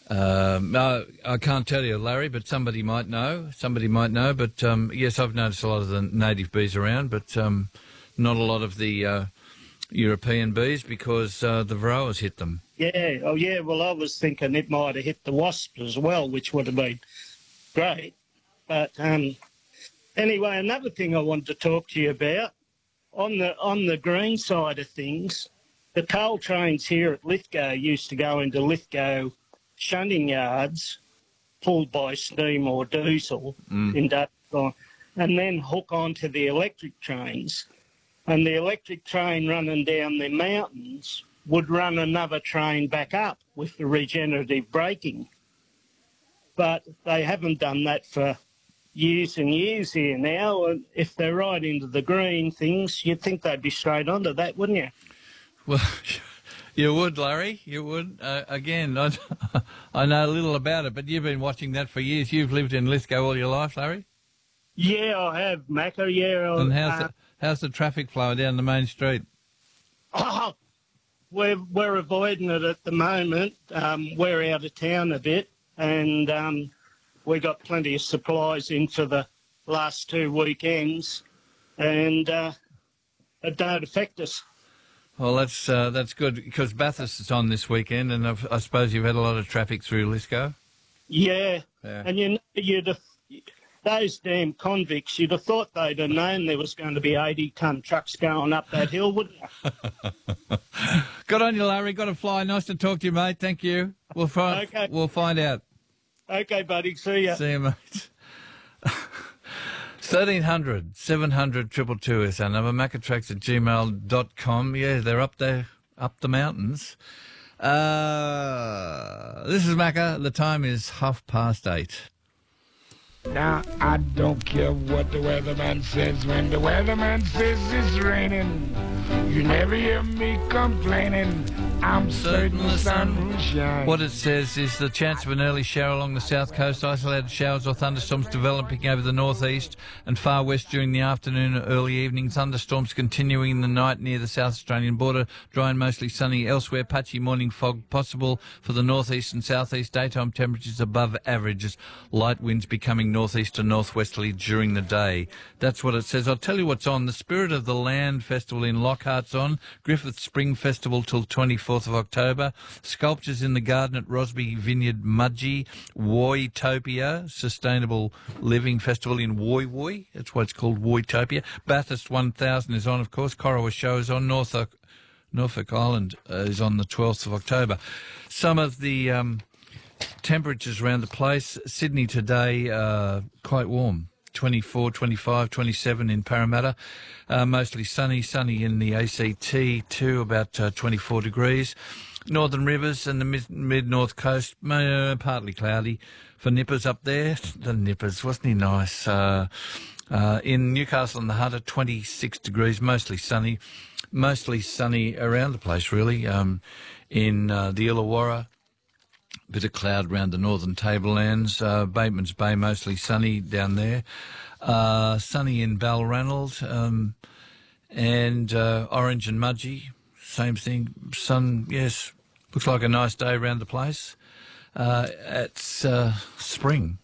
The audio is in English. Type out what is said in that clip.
No, I can't tell you, Larry, but somebody might know. But yes, I've noticed a lot of the native bees around, but not a lot of the European bees because the varroas hit them. Yeah, oh yeah, well I was thinking it might have hit the wasps as well, which would have been great. But anyway, another thing I wanted to talk to you about, on the green side of things, the coal trains here at Lithgow used to go into Lithgow shunting yards, pulled by steam or diesel, industrial, and then hook onto the electric trains. And the electric train running down the mountains would run another train back up with the regenerative braking. But they haven't done that for years and years here now. And if they're right into the green things, you'd think they'd be straight onto that, wouldn't you? Well, you would, Larry. You would. Again, I know a little about it, but you've been watching that for years. You've lived in Lithgow all your life, Larry? Yeah, I have, Macca, yeah. And how's the traffic flow down the main street? Oh, we're avoiding it at the moment. We're out of town a bit, and we got plenty of supplies in for the last 2 weekends, and it don't affect us. Well, that's good, because Bathurst is on this weekend, and I suppose you've had a lot of traffic through Lithgow. Yeah. And those damn convicts, you'd have thought they'd have known there was going to be 80-ton trucks going up that hill, wouldn't you? Good on you, Larry. Got to fly. Nice to talk to you, mate. Thank you. We'll find out. Okay, buddy. See ya. See you, mate. 1300 700 222 is our number. maccatracks@gmail.com. Yeah, they're up there, up the mountains. This is Macca. The time is 8:30. Now, I don't care what the weatherman says. When the weatherman says it's raining, you never hear me complaining. I'm certain the sun will shine. What it says is the chance of an early shower along the south coast, isolated showers or thunderstorms developing over the northeast and far west during the afternoon or early evening. Thunderstorms continuing in the night near the South Australian border. Dry and mostly sunny elsewhere. Patchy morning fog possible for the northeast and southeast. Daytime temperatures above averages. Light winds becoming northeast and northwesterly during the day. That's what it says. I'll tell you what's on. The Spirit of the Land Festival in Lockhart's on. Griffith Spring Festival till 24th of October. Sculptures in the Garden at Rosby Vineyard Mudgee. Woytopia Sustainable Living Festival in Woy. That's why it's called Woytopia. Bathurst 1000 is on, of course. Corowa Show is on. Norfolk Island is on the 12th of October. Some of the temperatures around the place. Sydney today, quite warm. 24, 25, 27 in Parramatta. Mostly sunny in the ACT too, about 24 degrees. Northern Rivers and the mid-north coast, partly cloudy. For Nippers up there, the Nippers, wasn't he nice? In Newcastle and the Hunter, 26 degrees, mostly sunny around the place really. In the Illawarra, bit of cloud around the northern tablelands. Bateman's Bay, mostly sunny down there. Sunny in Balranald, and Orange and Mudgee, same thing. Sun, yes, looks like a nice day around the place. It's spring.